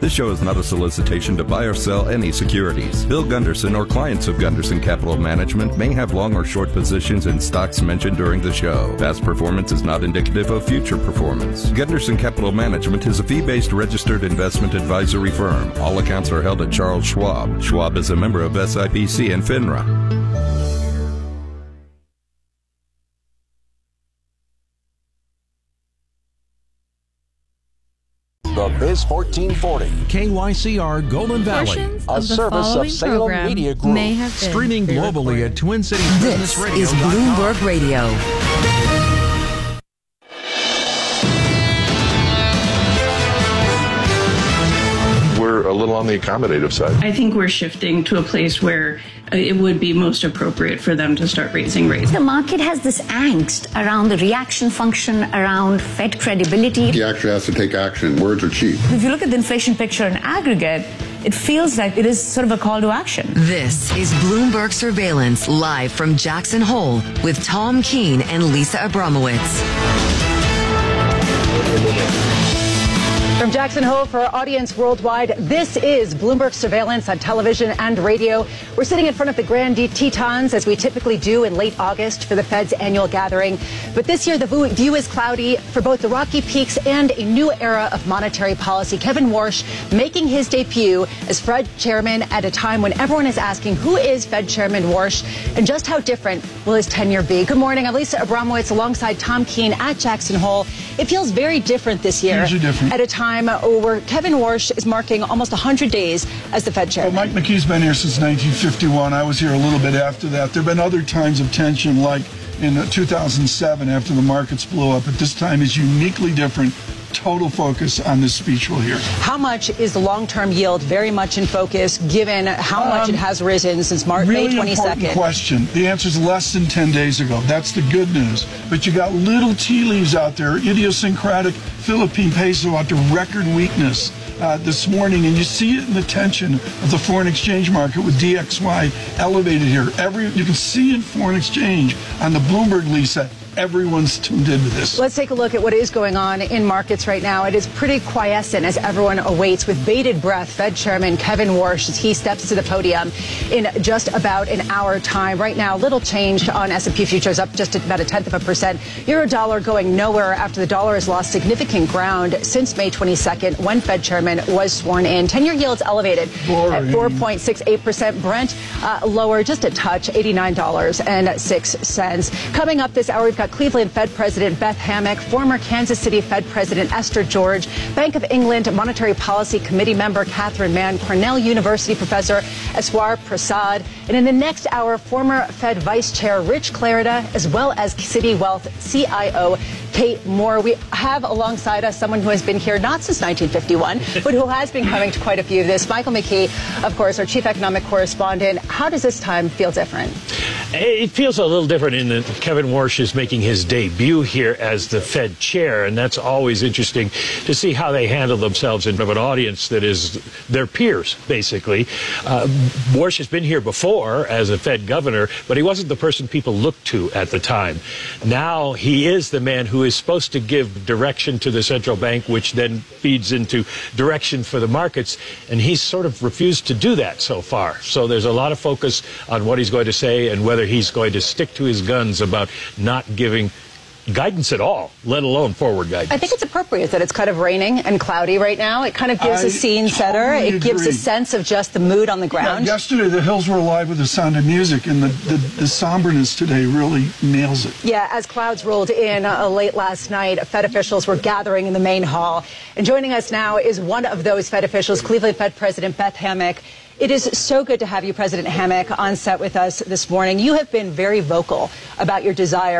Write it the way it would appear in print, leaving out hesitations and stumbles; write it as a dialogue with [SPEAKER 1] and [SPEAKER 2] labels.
[SPEAKER 1] This show is not a solicitation to buy or sell any securities. Bill Gunderson or clients of Gunderson Capital Management may have long or short positions in stocks mentioned during the show. Past performance is not indicative of future performance. Gunderson Capital Management is a fee-based registered investment advisory firm. All accounts are held at Charles Schwab. Schwab is a member of SIPC and FINRA.
[SPEAKER 2] The Biz 1440.
[SPEAKER 3] KYCR Golden Valley.
[SPEAKER 2] A service of Salem Media Group.
[SPEAKER 4] May have been
[SPEAKER 3] Streaming globally at Twin Cities Business Radio.
[SPEAKER 5] This is Bloomberg Radio.
[SPEAKER 6] We're a little on the accommodative side.
[SPEAKER 7] I think we're shifting to a place where it would be most appropriate for them to start raising rates.
[SPEAKER 8] The market has this angst around the reaction function, around Fed credibility.
[SPEAKER 9] He actually has to take action. Words are cheap.
[SPEAKER 8] If you look at the inflation picture in aggregate, it feels like it is sort of a call to action.
[SPEAKER 5] This is Bloomberg Surveillance live from Jackson Hole with Tom Keene and Lisa Abramowitz.
[SPEAKER 10] From Jackson Hole for our audience worldwide, this is Bloomberg Surveillance on television and radio. We're sitting in front of the Grand Tetons, as we typically do in late August for the Fed's annual gathering. But this year, the view is cloudy for both the Rocky Peaks and a new era of monetary policy. Kevin Warsh making his debut as Fed chairman at a time when everyone is asking, who is Fed Chairman Warsh and just how different will his tenure be? Good morning. I'm Lisa Abramowitz alongside Tom Keene at Jackson Hole. It feels very different this year.
[SPEAKER 11] Hugely different.
[SPEAKER 10] At a time where Kevin Warsh is marking almost 100 days as the Fed chairman.
[SPEAKER 11] Well, Mike McKee's been here since 1951. I was here a little bit after that. There have been other times of tension, like in 2007 after the markets blew up. But this time is uniquely different. Total focus on this speech we'll hear.
[SPEAKER 10] How much is the long-term yield very much in focus, given how much it has risen since May 22nd?
[SPEAKER 11] Really important question. The answer is less than 10 days ago. That's the good news. But you got little tea leaves out there, idiosyncratic Philippine peso out to record weakness this morning, and you see it in the tension of the foreign exchange market with DXY elevated here. You can see in foreign exchange on the Bloomberg, Lisa. Everyone's tuned into this.
[SPEAKER 10] Let's take a look at what is going on in markets right now. It is pretty quiescent as everyone awaits with bated breath Fed Chairman Kevin Warsh as he steps to the podium in just about an hour time. Right now, little change on S&P futures, up just about 0.1%. Euro dollar going nowhere after the dollar has lost significant ground since May 22nd when Fed Chairman was sworn in. 10-year yields elevated at 4.68%. Brent lower just a touch, $89.06. Coming up this hour, we've got Cleveland Fed President Beth Hammack, former Kansas City Fed President Esther George, Bank of England Monetary Policy Committee member Catherine Mann, Cornell University professor Eswar Prasad, and in the next hour, former Fed Vice Chair Rich Clarida, as well as Citi Wealth CIO Kate Moore. We have alongside us someone who has been here not since 1951, but who has been coming to quite a few of this. Michael McKee, of course, our chief economic correspondent. How does this time feel different?
[SPEAKER 12] It feels a little different in that Kevin Warsh is making his debut here as the Fed chair, and that's always interesting to see how they handle themselves in front of an audience that is their peers, basically. Warsh has been here before as a Fed governor, but he wasn't the person people looked to at the time. Now he is the man who is supposed to give direction to the central bank, which then feeds into direction for the markets, and he's sort of refused to do that so far. So there's a lot of focus on what he's going to say and whether he's going to stick to his guns about not giving guidance at all, let alone forward guidance.
[SPEAKER 10] I think it's appropriate that it's kind of raining and cloudy right now. It kind of gives a scene setter. It gives a sense of just the mood on the ground.
[SPEAKER 11] Yeah, yesterday the hills were alive with the sound of music, and the somberness today really nails it.
[SPEAKER 10] Yeah, as clouds rolled in late last night, Fed officials were gathering in the main hall. And joining us now is one of those Fed officials, Cleveland Fed President Beth Hammack. It is so good to have you, President Hammack, on set with us this morning. You have been very vocal about your desire